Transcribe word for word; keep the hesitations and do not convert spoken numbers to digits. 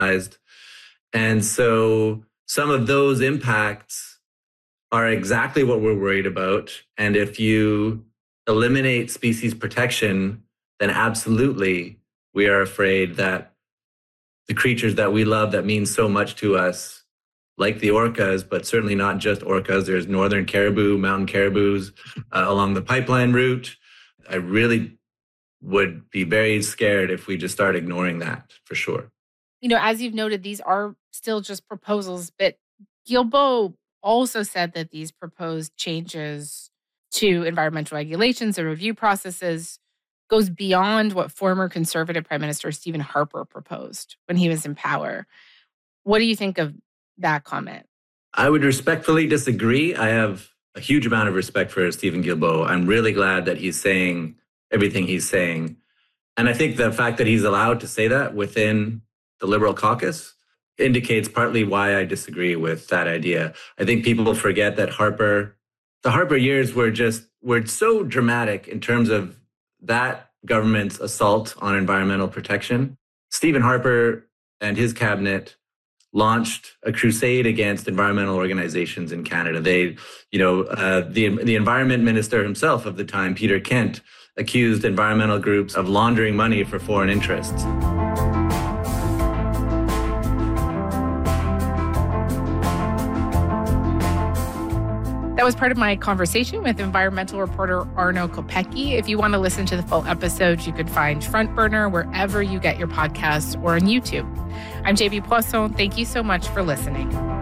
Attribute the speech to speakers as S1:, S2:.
S1: And so some of those impacts are exactly what we're worried about. And if you eliminate species protection, then absolutely we are afraid that the creatures that we love that mean so much to us, like the orcas, but certainly not just orcas. There's northern caribou, mountain caribous uh, along the pipeline route. I really would be very scared if we just start ignoring that, for sure.
S2: You know, as you've noted, these are still just proposals, but Guilbeault also said that these proposed changes to environmental regulations and review processes goes beyond what former Conservative Prime Minister Stephen Harper proposed when he was in power. What do you think of that comment?
S1: I would respectfully disagree. I have a huge amount of respect for Stephen Guilbeault. I'm really glad that he's saying everything he's saying. And I think the fact that he's allowed to say that within the Liberal caucus indicates partly why I disagree with that idea. I think people forget that Harper, the Harper years were just, were so dramatic in terms of that government's assault on environmental protection. Stephen Harper and his cabinet launched a crusade against environmental organizations in Canada. They, you know, uh, the, the environment minister himself of the time, Peter Kent, accused environmental groups of laundering money for foreign interests.
S2: That was part of my conversation with environmental reporter Arno Kopecky. If you want to listen to the full episode, you can find Front Burner wherever you get your podcasts or on YouTube. I'm J B Poisson. Thank you so much for listening.